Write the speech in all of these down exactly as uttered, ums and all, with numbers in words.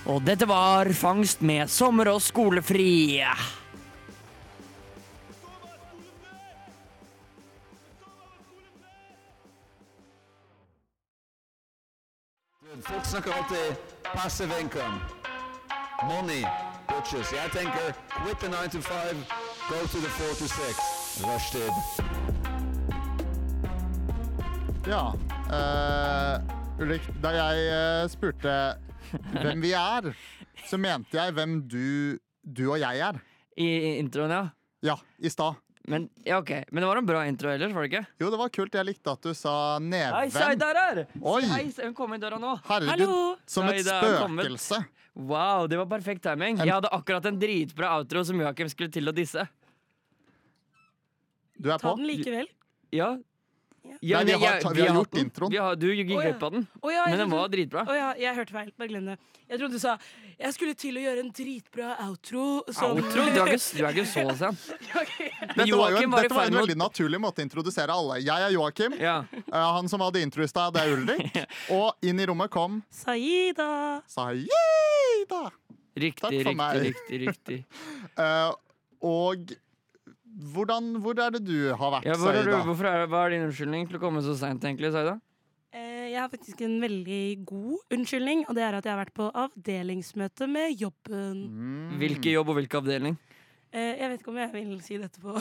Og dette var Fangst med sommer og skolefri. Folk snakker alltid passive income, money, bitches. Jeg tenker quit the nine to five, go to the four to six. Rushtid. Ja, uh, Ulrik, da jeg uh, spurte hvem vi er, så mente jeg hvem du, du og jeg er. I introen, ja. Ja, i stad. Men, ja, ok. Men det var en bra intro ellers, var det ikke? Jo, det var kult. Jeg likte at du sa neven. Hei, Saidar her! Oi! Hei, hun kom i døra nå. Herregud, Hallo! som et Saidar er kommet. spøkelse. Wow, det var perfekt timing. Jeg hadde akkurat en dritbra outro som Joakim skulle til å disse. Du er Ta på? den likevel. Ja. Nei, vi har, jeg- ta, vi har hatt gjort den. introen. Vi har, du gikk Å, ja. glipp av den, Å, ja, jeg men den trodde- var dritbra. Å ja, jeg hørte feil. Bare glem det. Jeg trodde du sa jeg skulle til å gjøre en dritbra outro. Som... Outro? Du er ikke, du er ikke så sen. Ok. Dette var jo Joakim en, var i dette var ferd en med å- veldig naturlig måte å introdusere alle. Jeg er Joakim. Ja. Uh, han som hadde intro i stad, det er Ulrik. Og inn i rommet kom Saida. Saida. Riktig, Takk for meg. riktig, riktig, riktig. Uh, og hvordan, hvor er det du har vært, Ja, hvor er du, Saida? hvorfor er, hva er din unnskyldning til å komme så sent, egentlig, Saida? Eh, jeg har faktisk en veldig god unnskyldning, og det er at jeg har vært på avdelingsmøte med jobben. Mm. Hvilken jobb og hvilken avdeling? Eh, jeg vet ikke om jeg vil si dette på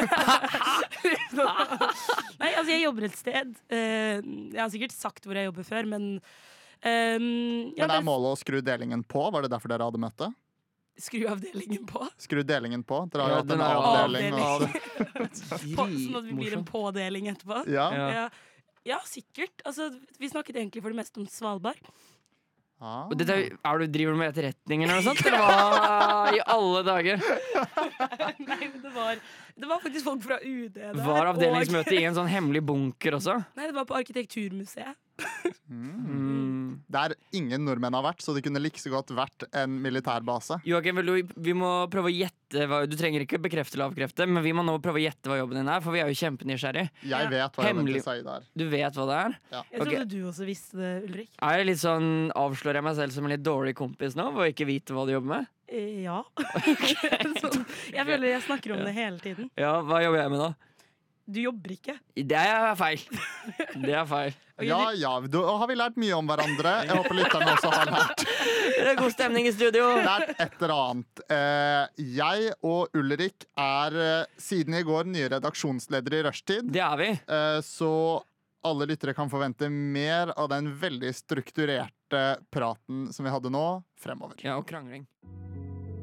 Nei, altså, jeg jobber et sted. Eh, jeg har sikkert sagt hvor jeg jobber før, men eh, ja, Men er målet å skru delingen på? Var det derfor dere hadde møte? skru avdelingen på. Skru delingen på? Dere har Ja, jo hatt en den er avdeling. avdeling. Og, på sånn at vi blir en pådeling etterpå. ja. Ja. Ja. Ja, sikkert. Altså, vi snakket egentlig for det meste om Svalbard. Ah. Og dette, er, er du driver du med etterretning eller noe sånt? Eller hva i alle dager? Nei, men det var, det var faktisk folk fra U D der. Var og- avdelingsmøte i en sånn hemmelig bunker også? Nei, det var på Arkitekturmuseet. Mm. Der ingen nordmenn har vært, så det kunne like så godt vært en militærbase. Joakim, vil du, vi må prøve å gjette hva, Du trenger ikke bekrefte eller avkrefte, men vi må nå prøve å gjette hva jobben din er, for vi er jo kjempenysgjerrig. Jeg vet hva jeg Hemmelig. vil si der. Du vet hva det er? Jeg trodde du også visste det, Ulrik. Er jeg litt sånn, Avslører jeg meg selv som en litt dårlig kompis nå, ved å ikke vite hva du jobber med? Eh, ja. sånn, jeg føler jeg snakker om det hele tiden. Ja, hva jobber jeg med da? Du jobber ikke. Det er feil. Det er feil. Ja, ja, da har vi lært mye om hverandre. Jeg håper lytterne også har lært, Det er god stemning i studio. lært et eller annet. Eh, jeg og Ulrik er eh, siden i går nye redaksjonsledere i Rushtid, Det er vi. eh, så alle lyttere kan forvente mer av den veldig strukturerte praten som vi hadde nå, fremover. Ja, og krangling.